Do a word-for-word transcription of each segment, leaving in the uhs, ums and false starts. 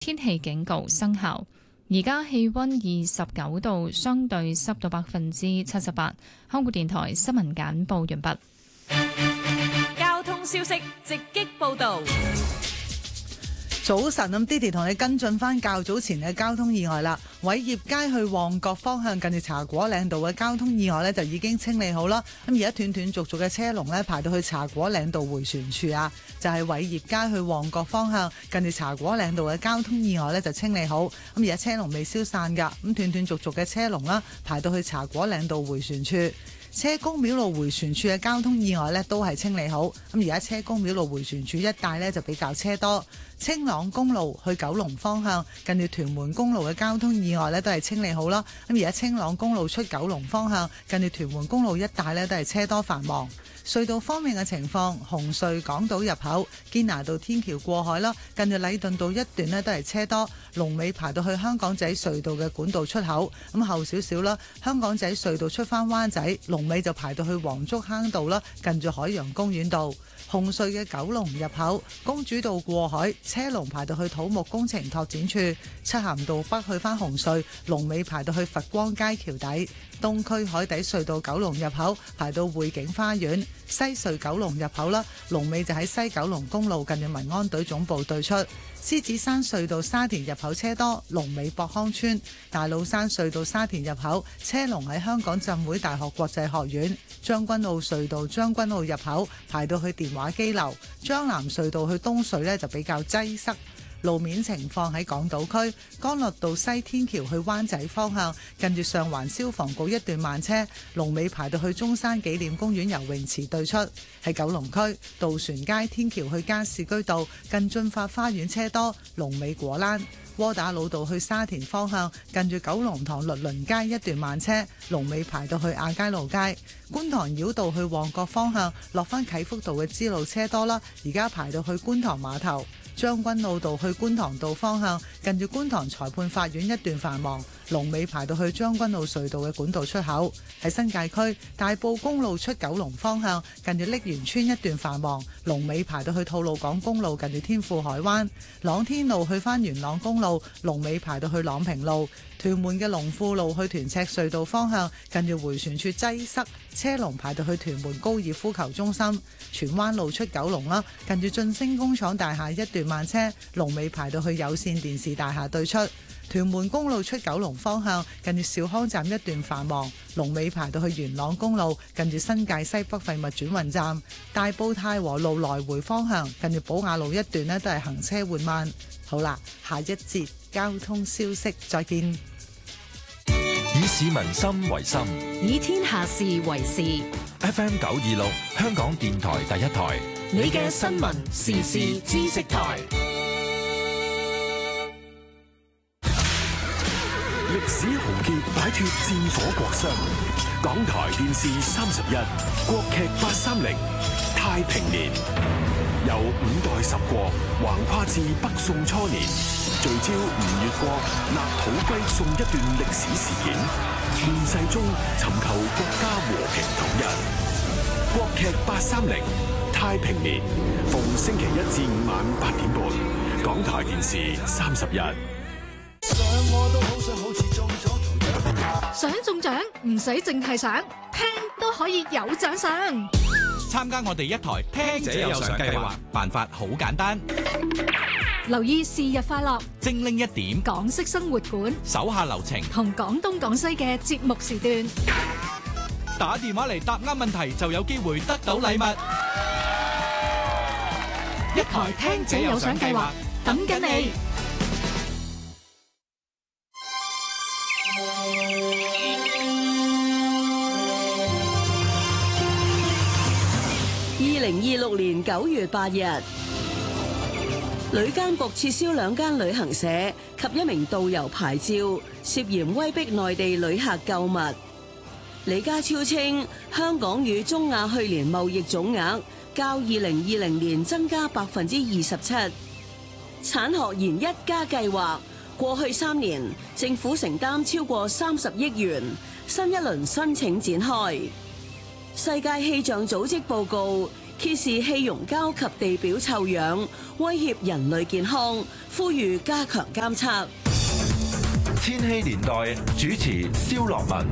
天氣警告生效。而家氣溫二十九度，相對濕度百分之七十八。香港電台新聞簡報完畢。 交通消息直擊報道。 早晨，咁 Diddy 同你跟進翻較早前嘅交通意外啦。偉業街去旺角方向近住茶果嶺道嘅交通意外呢，就已經清理好啦。咁而家斷斷續續嘅車龍呢，排到去茶果嶺道迴旋處啊，就係偉業街去旺角方向近住茶果嶺道嘅交通意外呢，就清理好。咁而家車龍未消散㗎，咁斷斷續續嘅車龍啦，排到去茶果嶺道迴旋處。車公廟路迴旋處嘅交通意外呢，都係清理好。咁而家車公廟路迴旋處一帶呢，就比較車多。青朗公路去九龍方向近住屯門公路嘅交通意外呢，都係清理好啦。咁而家青朗公路出九龍方向近住屯門公路一帶呢，都係車多繁忙。隧道方面嘅情況，紅隧港島入口堅拿道天橋過海啦，近住禮頓道一段呢，都係車多，龍尾排到去香港仔隧道嘅管道出口。咁後少少啦，香港仔隧道出翻灣仔，龍尾就排到去黃竹坑道啦，近住海洋公園道。紅隧嘅九龍入口公主道過海，車龍排到去土木工程拓展處。漆咸道北去翻紅隧，龍尾排到去佛光街橋底。東區海底隧道九龍入口排到匯景花園。西隧九龍入口啦，龍尾就喺西九龍公路近住民安隊總部對出。獅子山隧道沙田入口車多，龍尾博康村。大老山隧道沙田入口車龍喺香港浸會大學國際學院。將軍澳隧道將軍澳入口排到去電話機樓。將南隧道去東隧呢，就比較擠塞。路面情況喺港島區，干諾道西天橋去灣仔方向，近住上環消防局一段慢車，龍尾排到去中山紀念公園游泳池對出。喺九龍區，渡船街天橋去加士居道，近駿發花園車多，龍尾果欄。窩打老道去沙田方向，近住九龍塘律倫街一段慢車，龍尾排到去亞皆老街。觀塘繞道去旺角方向，落返啟福道嘅支路車多啦，而家排到去觀塘碼頭。將軍澳道去觀塘道方向，近住觀塘裁判法院一段繁忙，龍尾排到去將軍澳隧道嘅管道出口。喺新界區，大埔公路出九龍方向，近住瀝源村一段繁忙，龍尾排到去吐露港公路近住天富海灣。朗天路去返元朗公路，龍尾排到去朗平路。屯門嘅龍富路去屯赤隧道方向，近住迴旋處擠塞，車龍排到去屯門高爾夫球中心。荃灣路出九龍啦，近住晉升工廠大廈一段慢車，龍尾排到去有線電視大廈對出。屯門公路出九龍方向，近住兆康站一段繁忙，龍尾排到去元朗公路，近住新界西北廢物轉運站。大埔太和路來回方向，近住寶雅路一段呢，都係行車緩慢。好啦，下一節交通消息再見。 以市民心為心， 以天下事為事。 F M 九二六香港電台第一台， 你嘅新聞時事知識台。 歷史豪傑擺脫戰火國殤，港台電視三十一，國劇八三零太平年，由五代十國橫跨至北宋初年，聚焦吳越國立土歸宋一段歷史事件，亂世中尋求國家和平統一。國劇八三零太平年，逢星期一至五晚八點半，港台電視三十一。 想中獎唔使淨係想，聽都可以有獎賞。 參加我哋一台聽者有獎計劃，辦法好簡單。 留意是日快樂， 精靈一點， 港式生活館， 手下留情， 同廣東廣西嘅節目時段。 打電話嚟答啱問題就有機會得到禮物。 一台聽者有獎計劃，等緊你。 二零二六年九月八日，旅監局撤銷兩間旅行社及一名導遊牌照，涉嫌威逼內地旅客購物。李家超稱，香港與中亞去年貿易總額較二零二零年增加百分之二十七。產學研一加計劃過去三年，政府承擔超過三十億元，新一輪申請展開。世界氣象組織報告， 揭示氣溶膠及地表臭氧威脅人類健康，呼籲加強監測。 千禧年代主持蕭樂文。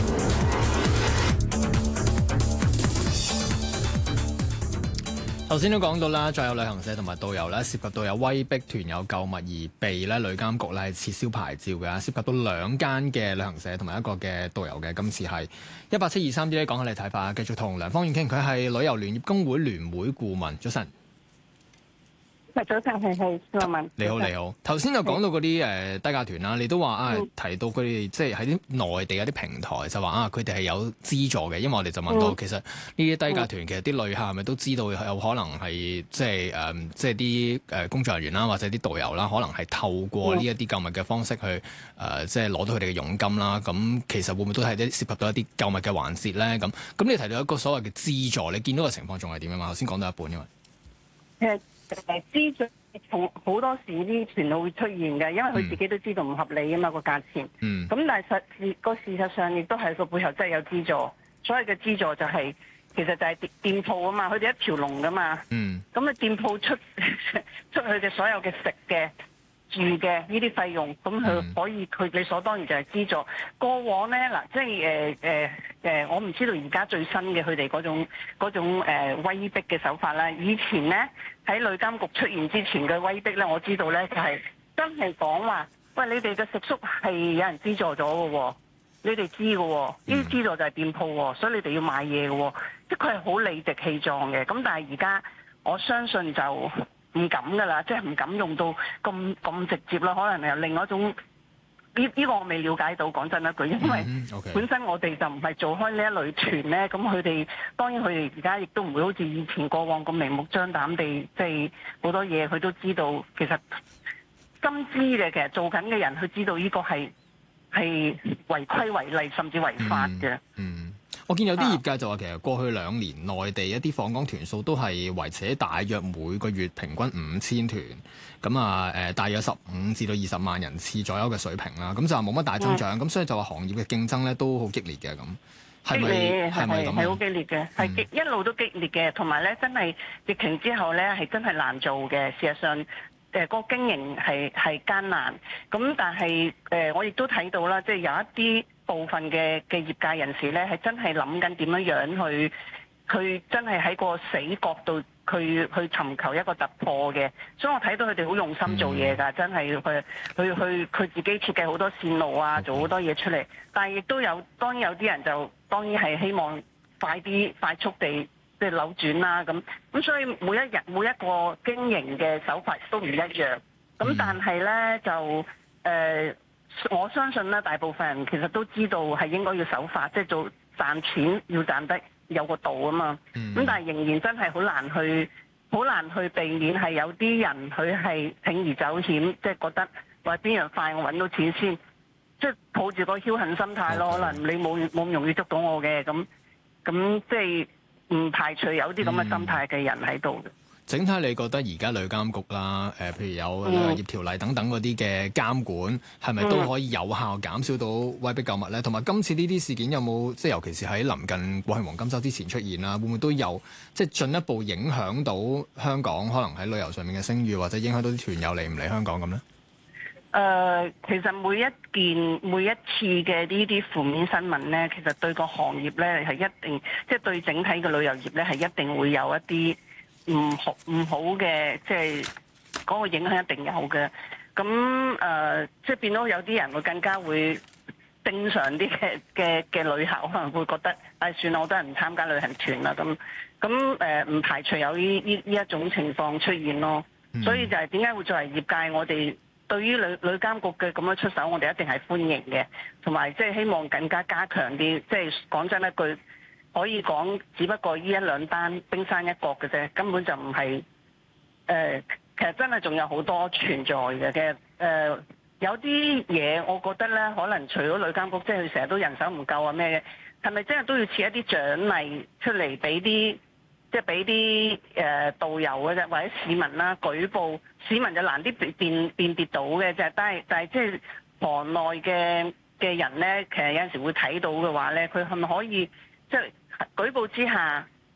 頭先都講到啦，再有旅行社同埋導遊咧涉及到有威逼團友購物而被咧旅監局咧係撤銷牌照嘅，涉及到兩間嘅旅行社同埋一個嘅導遊嘅。今次係一八七二三 D 咧，講下你睇法。繼續同梁芳遠傾，佢係旅遊聯業工會聯會顧問。早晨。 早晨，係係蕭樂文。 你好，你好。頭先就講到嗰啲誒低價團啦，你都話啊提到佢哋即係喺啲內地有啲平台就話啊，佢哋係有資助嘅。因為我哋就問到，嗯、其實呢啲低價團其實啲旅客係咪都知道有可能係即係誒、呃、即係啲誒工作人員啦，或者啲導遊啦，可能係透過呢一啲購物嘅方式去誒、呃、即係攞到佢哋嘅佣金啦。咁其實會唔會都係啲涉及到一啲購物嘅環節咧？咁咁你提到一個所謂嘅資助，你見到嘅情況仲係點樣嘛？頭先講到一半，因為其實誒資助從好多時啲團都會出現嘅，因為佢自己都知道唔合理啊嘛個價錢。嗯。咁但係實個事實上亦都係個背後真係有資助。所謂嘅資助就係、是、其實就係店鋪啊嘛，佢哋一條龍噶嘛。嗯。咁啊店鋪出出去嘅所有嘅食嘅住嘅呢啲費用，咁佢可以佢理所當然就係資助。過往咧嗱，即係誒誒誒，我唔知道而家最新嘅佢哋嗰種嗰種、呃、威逼嘅手法啦。以前咧喺旅監局出現之前嘅威逼咧，我知道咧就係、是、真係講話，喂，你哋嘅食宿係有人資助咗嘅喎，你哋知嘅喎，呢啲資助就係店鋪喎，所以你哋要買嘢嘅喎，即係佢係好理直氣壯嘅。咁但係而家我相信就唔敢噶啦，即係唔敢用到咁咁直接啦。可能係另外一種呢呢、呢個我未了解到，講真一句，因為本身我哋就唔係做開呢一類團咧。咁佢哋當然佢哋而家亦都唔會好似以前過往咁明目張膽地，即係好多嘢佢都知道。其實深知嘅，其實做緊嘅人佢知道呢個係係違規違例，甚至違法嘅。 嗯。嗯我見有啲業界就話，其實過去兩年內地一啲訪港團數都係維持喺大約每個月平均五千團，咁啊誒，大約十五至到二十萬人次左右嘅水平啦。咁就冇乜大增長，咁、嗯、所以就話行業嘅競爭咧都好激烈嘅。咁係咪係咪咁？ 係好激烈嘅，係、嗯、一路都激烈嘅。同埋咧，真係疫情之後咧，係真係難做嘅。事實上，誒、呃、個經營係係艱難。咁但係誒、呃，我亦都睇到啦，即係有一啲部分嘅嘅業界人士咧，係真係諗緊點樣樣去，佢真係喺個死角度，佢去尋求一個突破嘅。所以我睇到佢哋好用心做嘢㗎，嗯、真係去去去佢自己設計好多線路啊，做好多嘢出嚟。但係亦都有，當然有啲人就當然係希望快啲快速地即係扭轉啦。咁咁所以每一日每一個經營嘅手法都唔一樣。咁但係咧就誒。呃我相信咧，大部分人其實都知道係應該要守法，即係做賺錢要賺得有個度啊嘛。咁、嗯、但係仍然真係好難去，好難去避免係有啲人佢係鋌而走險，即係覺得話邊樣快我揾到錢先，即係抱住個僥倖心態咯。Okay. 可能你冇冇咁容易捉到我嘅，咁咁即係唔排除有啲咁嘅心態嘅人喺度嘅。 整體你覺得而家旅監局啦，誒、呃，譬如有旅遊業條例等等嗰啲嘅監管，係咪、嗯、都可以有效減少到威逼購物咧？同埋今次呢啲事件有冇即係尤其是喺臨近國慶黃金週之前出現啦，會唔會都有即係進一步影響到香港可能喺旅遊上面嘅聲譽，或者影響到啲團友嚟唔嚟香港咁咧？誒、 呃，其實每一件每一次嘅呢啲負面新聞咧，其實對個行業咧係一定，即係對整體嘅旅遊業咧係一定會有一啲唔好唔好嘅，即係嗰個影響一定有嘅。咁誒、呃，即係變到有啲人會更加會正常啲嘅嘅嘅旅客可能會覺得，誒、哎、算啦，我都係唔參加旅行團啦。咁咁誒，唔排除有呢呢呢一種情況出現咯。嗯、所以就係點解會作為業界，我哋對於旅旅監局嘅咁樣出手，我哋一定係歡迎嘅，同埋即係希望更加加強啲。即係講真一句，可以講，只不過呢一兩單冰山一角嘅啫，根本就唔係誒。其實真係仲有好多存在嘅嘅誒，有啲嘢我覺得咧，可能除咗旅監局，即係佢成日都人手唔夠啊咩嘅，係咪真係都要設一啲獎勵出嚟俾啲，即係俾啲誒導遊嘅啫，或者市民啦舉報，市民就難啲辨辨別到嘅啫。但係但係即係行內嘅嘅人咧，其實有陣時會睇到嘅話咧，佢係咪可以即係舉報之下？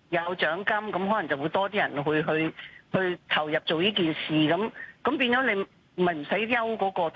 有獎金，咁可能就會多啲人去去去投入做呢件事，咁咁變咗你咪唔使憂嗰個